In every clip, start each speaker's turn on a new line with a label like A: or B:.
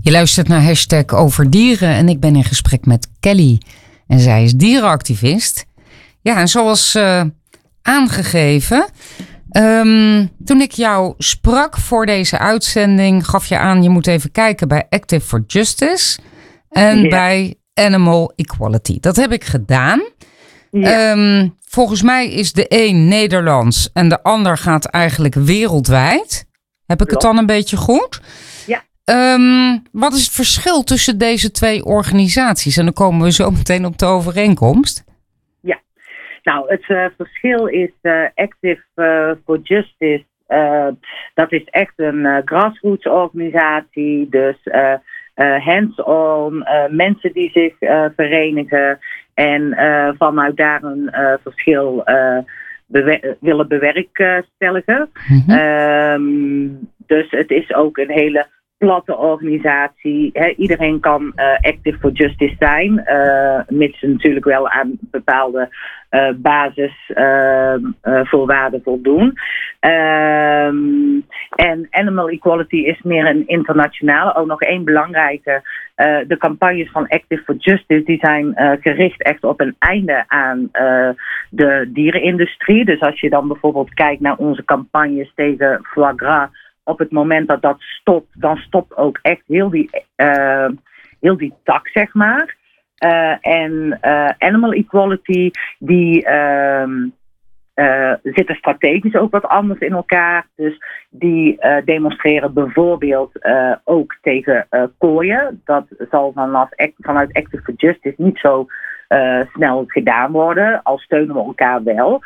A: Je luistert naar #overdieren en ik ben in gesprek met Kelly. En zij is dierenactivist. Ja, en zoals aangegeven, toen ik jou sprak voor deze uitzending, gaf je aan, je moet even kijken bij Active for Justice en bij Animal Equality. Dat heb ik gedaan. Ja. Volgens mij is de een Nederlands en de ander gaat eigenlijk wereldwijd. Heb ik het dan een beetje goed?
B: Ja.
A: Wat is het verschil tussen deze twee organisaties? En dan komen we zo meteen op de overeenkomst.
B: Ja, nou het verschil is Active for Justice. Dat is echt een grassroots organisatie. Dus hands-on, mensen die zich verenigen. En vanuit daar een verschil willen bewerkstelligen. Dus het is ook een hele platte organisatie. Iedereen kan Active for Justice zijn, mits ze natuurlijk wel aan bepaalde basisvoorwaarden voldoen. En Animal Equality is meer een internationale. Ook nog één belangrijke. De campagnes van Active for Justice die zijn gericht echt op een einde aan de dierenindustrie. Dus als je dan bijvoorbeeld kijkt naar onze campagnes tegen foie gras, op het moment dat dat stopt, dan stopt ook echt heel die tak, zeg maar. En Animal Equality, die zitten strategisch ook wat anders in elkaar. Dus die demonstreren bijvoorbeeld ook tegen kooien. Dat zal vanuit Active for Justice niet zo snel gedaan worden, al steunen we elkaar wel.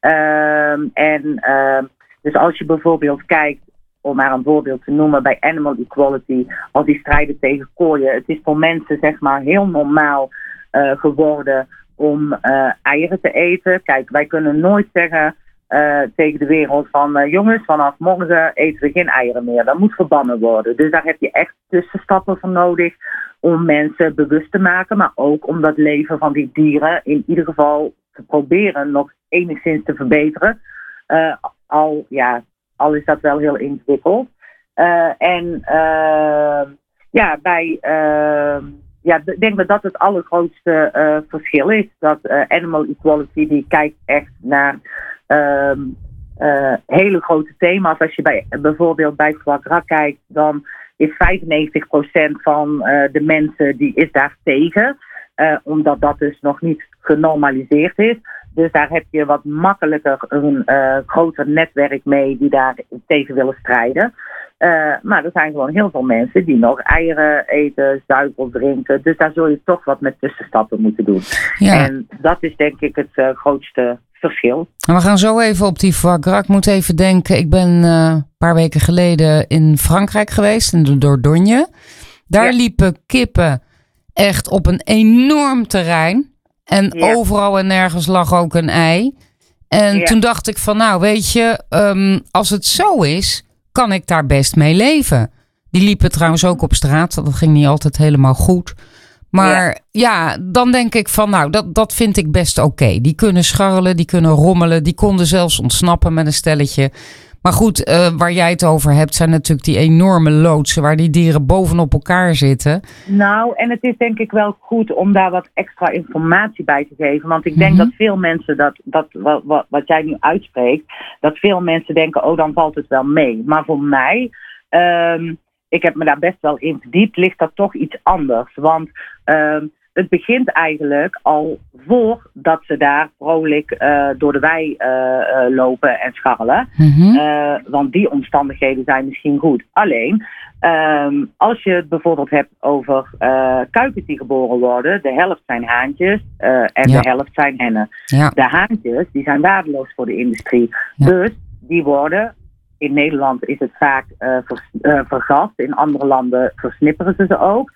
B: Dus als je bijvoorbeeld kijkt, om maar een voorbeeld te noemen, bij Animal Equality, als die strijden tegen kooien. Het is voor mensen zeg maar heel normaal geworden om eieren te eten. Kijk, wij kunnen nooit zeggen tegen de wereld van jongens, vanaf morgen eten we geen eieren meer. Dat moet verbannen worden. Dus daar heb je echt tussenstappen voor nodig om mensen bewust te maken, maar ook om dat leven van die dieren in ieder geval te proberen nog enigszins te verbeteren. Al is dat wel heel ingewikkeld. Ik denk dat het allergrootste verschil is. Dat Animal Equality die kijkt echt naar hele grote thema's. Als je bijvoorbeeld bij foie gras kijkt, dan is 95% van de mensen die is daar tegen. Omdat dat dus nog niet genormaliseerd is. Dus daar heb je wat makkelijker een groter netwerk mee die daar tegen willen strijden. Maar er zijn gewoon heel veel mensen die nog eieren eten, zuivel drinken. Dus daar zul je toch wat met tussenstappen moeten doen. Ja. En dat is denk ik het grootste verschil.
A: We gaan zo even op die foie gras. Ik moet even denken, ik ben een paar weken geleden in Frankrijk geweest, in de Dordogne. Daar liepen kippen echt op een enorm terrein. En overal en nergens lag ook een ei. En toen dacht ik van, nou weet je, als het zo is, kan ik daar best mee leven. Die liepen trouwens ook op straat. Dat ging niet altijd helemaal goed. Maar dan denk ik van, nou, dat vind ik best oké. Die kunnen scharrelen, die kunnen rommelen. Die konden zelfs ontsnappen met een stelletje. Maar goed, waar jij het over hebt, zijn natuurlijk die enorme loodsen waar die dieren bovenop elkaar zitten.
B: Nou, en het is denk ik wel goed om daar wat extra informatie bij te geven. Want ik denk dat veel mensen, wat jij nu uitspreekt, dat veel mensen denken, oh, dan valt het wel mee. Maar voor mij, ik heb me daar best wel in verdiept, ligt dat toch iets anders. Want het begint eigenlijk al voordat ze daar vrolijk door de wei lopen en scharrelen. Want die omstandigheden zijn misschien goed. Alleen, als je het bijvoorbeeld hebt over kuikens die geboren worden, de helft zijn haantjes en de helft zijn hennen. Ja. De haantjes die zijn waardeloos voor de industrie. Ja. Dus die worden, in Nederland is het vaak vergast, in andere landen versnipperen ze ook.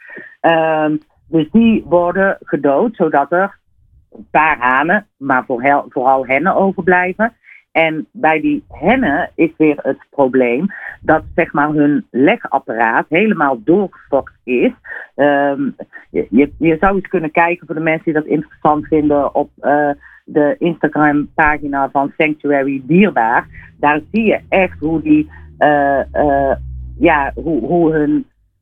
B: Dus die worden gedood, zodat er een paar hanen, maar vooral hennen overblijven. En bij die hennen is weer het probleem dat zeg maar hun legapparaat helemaal doorgefokt is. Je zou eens kunnen kijken voor de mensen die dat interessant vinden op de Instagram pagina van Sanctuary Dierbaar. Daar zie je echt hoe die hoe hun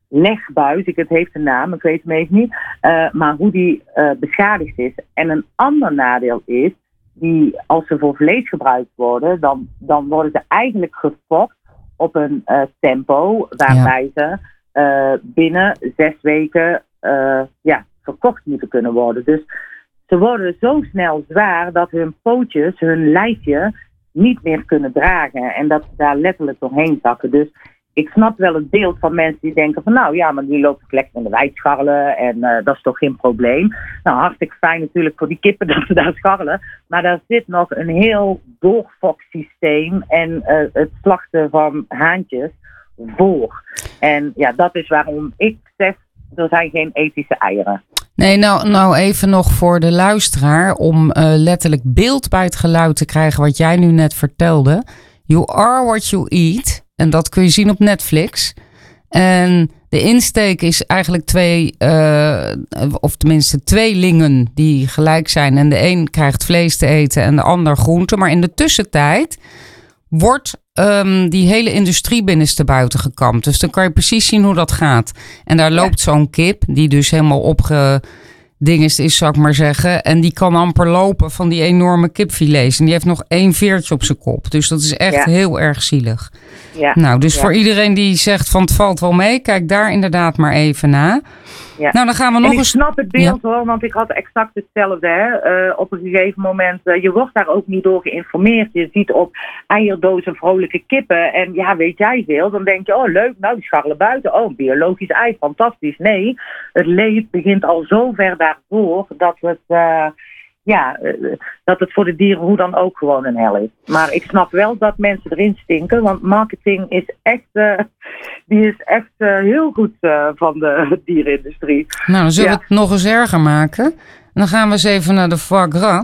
B: legbuis, het heeft een naam, ik weet hem even niet, maar hoe die beschadigd is. En een ander nadeel is, die als ze voor vlees gebruikt worden, dan worden ze eigenlijk gefokt op een tempo waarbij ze binnen 6 weken verkocht moeten kunnen worden. Dus ze worden zo snel zwaar dat hun pootjes, hun lijfje niet meer kunnen dragen en dat ze daar letterlijk doorheen zakken. Dus ik snap wel het beeld van mensen die denken van maar die lopen lekker in de wei scharrelen en dat is toch geen probleem. Nou, hartstikke fijn natuurlijk voor die kippen dat ze daar scharrelen, maar daar zit nog een heel doorfoksysteem en het slachten van haantjes voor. En dat is waarom ik zeg, er zijn geen ethische eieren.
A: Nee, nou even nog voor de luisteraar om letterlijk beeld bij het geluid te krijgen wat jij nu net vertelde. You are what you eat. En dat kun je zien op Netflix. En de insteek is eigenlijk 2, of tenminste tweelingen die gelijk zijn. En de een krijgt vlees te eten en de ander groente. Maar in de tussentijd wordt die hele industrie binnenstebuiten gekamd. Dus dan kan je precies zien hoe dat gaat. En daar loopt zo'n kip die dus helemaal opgedingest is, zou ik maar zeggen. En die kan amper lopen van die enorme kipfilets. En die heeft nog 1 veertje op zijn kop. Dus dat is echt heel erg zielig. Ja. Nou, dus voor iedereen die zegt van het valt wel mee, kijk daar inderdaad maar even na. Ja. Nou, dan gaan we nog eens.
B: Ik snap het beeld hoor, want ik had exact hetzelfde. Hè. Op een gegeven moment, je wordt daar ook niet door geïnformeerd. Je ziet op eierdozen vrolijke kippen en weet jij veel, dan denk je, leuk, nou die scharrelen buiten. Biologisch ei, fantastisch. Nee, het leed begint al zo ver daarvoor dat het voor de dieren hoe dan ook gewoon een hel is. Maar ik snap wel dat mensen erin stinken, want marketing is echt heel goed van de dierenindustrie.
A: Nou, dan zullen we het nog eens erger maken. En dan gaan we eens even naar de foie gras.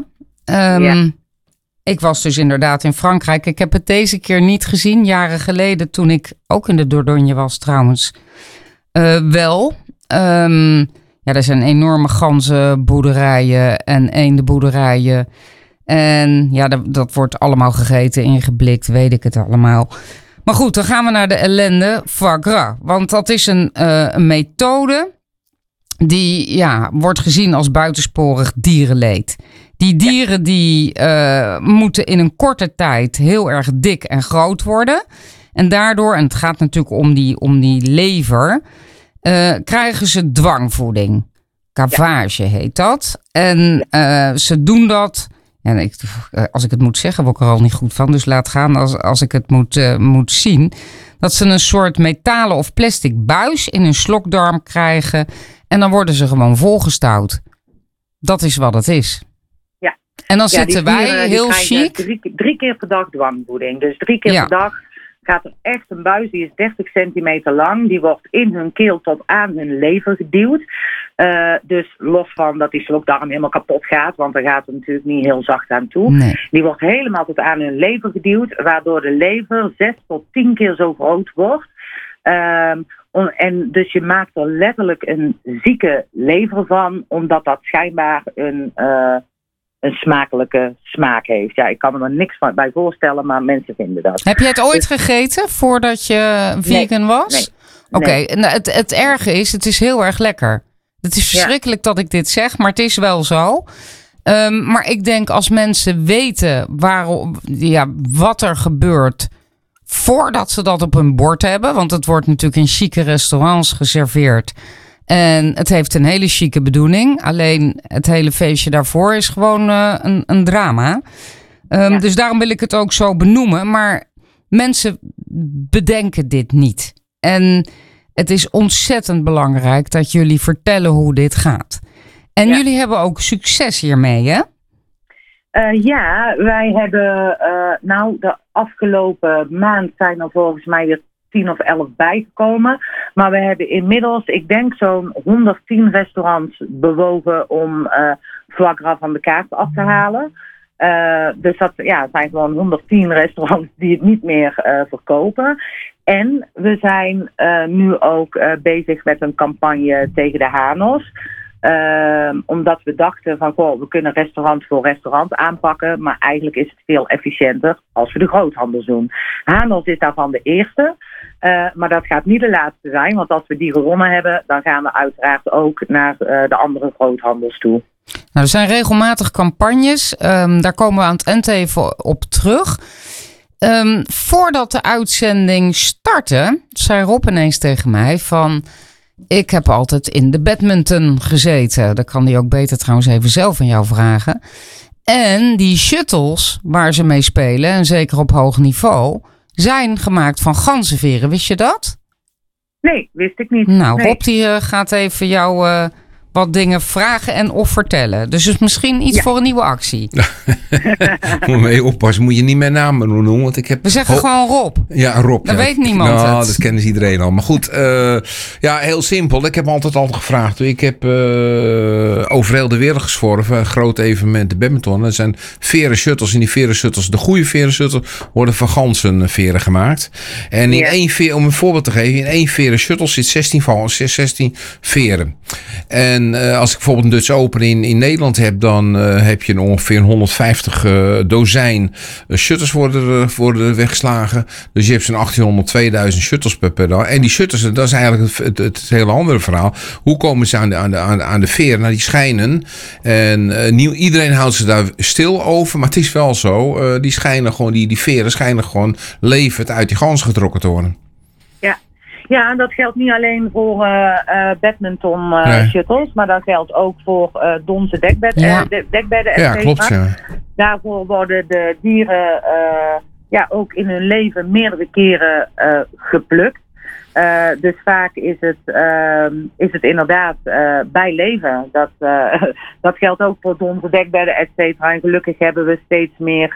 A: Ik was dus inderdaad in Frankrijk. Ik heb het deze keer niet gezien. Jaren geleden toen ik ook in de Dordogne was trouwens. Wel. Er zijn enorme ganzenboerderijen en eendenboerderijen. En dat wordt allemaal gegeten, ingeblikt, weet ik het allemaal. Maar goed, dan gaan we naar de ellende foie gras. Want dat is een methode die wordt gezien als buitensporig dierenleed. Die dieren die moeten in een korte tijd heel erg dik en groot worden. En daardoor, en het gaat natuurlijk om die lever, krijgen ze dwangvoeding. Cavage heet dat. En ze doen dat. En als ik het moet zeggen, word ik er al niet goed van. Dus laat gaan als ik het moet zien. Dat ze een soort metalen of plastic buis in hun slokdarm krijgen. En dan worden ze gewoon volgestouwd. Dat is wat het is. Ja. En dan zitten wij heel chic.
B: 3 keer per dag dwangvoeding. Dus 3 keer per dag gaat er echt een buis, die is 30 centimeter lang. Die wordt in hun keel tot aan hun lever geduwd. Dus los van dat die slokdarm helemaal kapot gaat, want daar gaat het natuurlijk niet heel zacht aan toe. Nee. Die wordt helemaal tot aan hun lever geduwd, waardoor de lever 6 tot 10 keer zo groot wordt. En dus je maakt er letterlijk een zieke lever van, omdat dat schijnbaar een smakelijke smaak heeft. Ja, ik kan me er niks bij voorstellen, maar mensen vinden dat.
A: Heb je het ooit gegeten voordat je vegan was?
B: Nee.
A: Oké, nou, het erge is, het is heel erg lekker. Het is verschrikkelijk dat ik dit zeg, maar het is wel zo. Maar ik denk als mensen weten wat er gebeurt voordat ze dat op hun bord hebben, want het wordt natuurlijk in chique restaurants geserveerd. En het heeft een hele chique bedoeling. Alleen het hele feestje daarvoor is gewoon een drama. Dus daarom wil ik het ook zo benoemen. Maar mensen bedenken dit niet. En het is ontzettend belangrijk dat jullie vertellen hoe dit gaat. En jullie hebben ook succes hiermee, hè?
B: Wij hebben de afgelopen maand zijn er volgens mij weer 10 of 11 bijgekomen. Maar we hebben inmiddels, ik denk zo'n 110 restaurants bewogen om foie gras van de kaart af te halen. Dus dat zijn gewoon 110 restaurants die het niet meer verkopen. En we zijn nu ook bezig met een campagne tegen de Hanos. Omdat we dachten van, we kunnen restaurant voor restaurant aanpakken. Maar eigenlijk is het veel efficiënter als we de groothandel doen. Hanos is daarvan de eerste. Maar dat gaat niet de laatste zijn. Want als we die gewonnen hebben, dan gaan we uiteraard ook naar de andere groothandels toe.
A: Nou, er zijn regelmatig campagnes. Daar komen we aan het eind even op terug. Voordat de uitzending startte, zei Rob ineens tegen mij van... Ik heb altijd in de badminton gezeten. Dat kan hij ook beter trouwens even zelf aan jou vragen. En die shuttles waar ze mee spelen, en zeker op hoog niveau, zijn gemaakt van ganzenveren. Wist je dat?
B: Nee, wist ik niet.
A: Nou, Rob die gaat even jou wat dingen vragen en of vertellen. Dus het is misschien iets voor een nieuwe actie.
C: Moet mee oppassen. Moet je niet mijn naam noemen. Want ik heb
A: We zeggen gewoon Rob.
C: Ja, Rob.
A: Dat weet niemand het.
C: Dat kennen ze iedereen al. Maar goed, heel simpel. Ik heb altijd gevraagd. Ik heb over heel de wereld gezworven. Een groot evenement, de badminton. Er zijn veren shuttles. En die veren shuttles, de goede veren shuttles, worden van ganzenveren gemaakt. En in één veer, om een voorbeeld te geven, in één veren shuttle zit 16 veren. En als ik bijvoorbeeld een Dutch Open in Nederland heb, dan heb je ongeveer 150 dozijn shutters worden weggeslagen. Dus je hebt zo'n 1800, 2000 shutters per dag. En die shutters, dat is eigenlijk het hele andere verhaal. Hoe komen ze aan de veren? Nou, die schijnen. En iedereen houdt ze daar stil over. Maar het is wel zo. Die schijnen gewoon, die veren schijnen gewoon levend uit die gans getrokken te worden.
B: Ja, en dat geldt niet alleen voor badminton shuttles, maar dat geldt ook voor donzen dekbedden.
C: Ja, klopt. Ja.
B: Daarvoor worden de dieren ook in hun leven meerdere keren geplukt. Dus vaak is het inderdaad bij leven. Dat geldt ook voor donzen dekbedden, et cetera. En gelukkig hebben we steeds meer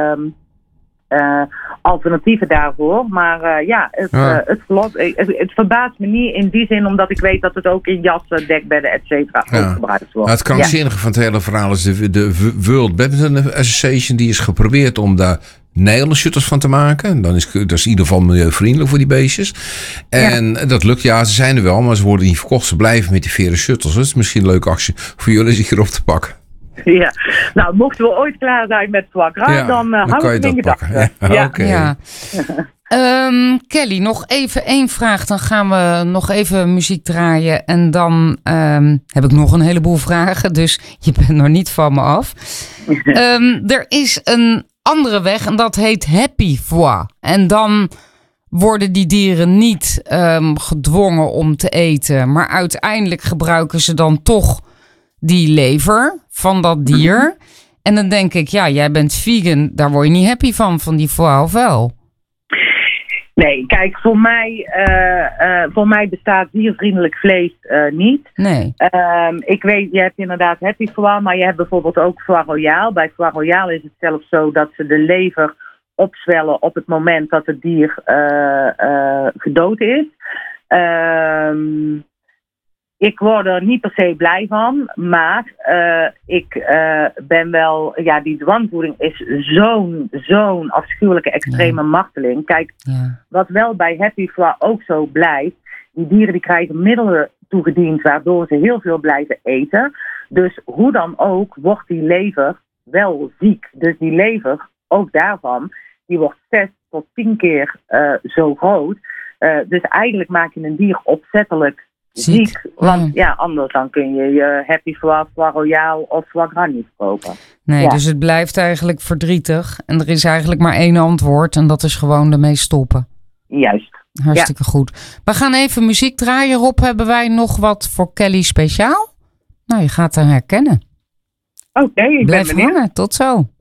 B: alternatieven daarvoor. Maar het verbaast me niet in die zin, omdat ik weet dat het ook in jassen, dekbedden, et cetera ook gebruikt wordt.
C: Het krankzinnige van het hele verhaal is de World Badminton Association, die is geprobeerd om daar Nederlandse shutters van te maken. Dat is in ieder geval milieuvriendelijk voor die beestjes. En dat lukt, ze zijn er wel, maar ze worden niet verkocht. Ze blijven met die veren shuttles. Dat is misschien een leuke actie voor jullie zich erop te pakken.
B: Ja, nou, mochten we ooit klaar zijn met foie gras, dan hou ik het in gedachten.
C: Okay.
A: Kelly, nog even één vraag. Dan gaan we nog even muziek draaien. En dan heb ik nog een heleboel vragen. Dus je bent nog niet van me af. Er is een andere weg en dat heet happy foie. En dan worden die dieren niet gedwongen om te eten. Maar uiteindelijk gebruiken ze dan toch die lever van dat dier. En dan denk ik, jij bent vegan, daar word je niet happy van die foie, of wel?
B: Nee, kijk, voor mij bestaat diervriendelijk vlees niet.
A: Nee.
B: Ik weet, je hebt inderdaad happy foie, maar je hebt bijvoorbeeld ook foie royale. Bij foie royale is het zelfs zo dat ze de lever opzwellen op het moment dat het dier gedood is. Ik word er niet per se blij van, maar ik ben wel... Ja, die dwangvoeding is zo'n afschuwelijke extreme marteling. Kijk, wat wel bij happy foie ook zo blijft, die dieren die krijgen middelen toegediend waardoor ze heel veel blijven eten. Dus hoe dan ook wordt die lever wel ziek. Dus die lever, ook daarvan, die wordt 6 tot 10 keer zo groot. Dus eigenlijk maak je een dier opzettelijk ziek. Want anders dan kun je happy foie, foie royale of foie gras niet kopen.
A: Nee, dus het blijft eigenlijk verdrietig. En er is eigenlijk maar één antwoord en dat is gewoon ermee stoppen.
B: Juist.
A: Hartstikke goed. We gaan even muziek draaien. Rob, hebben wij nog wat voor Kelly speciaal? Nou, je gaat haar herkennen.
B: Oké, ik
A: Blijf
B: ben benieuwd.
A: hangen. Tot zo.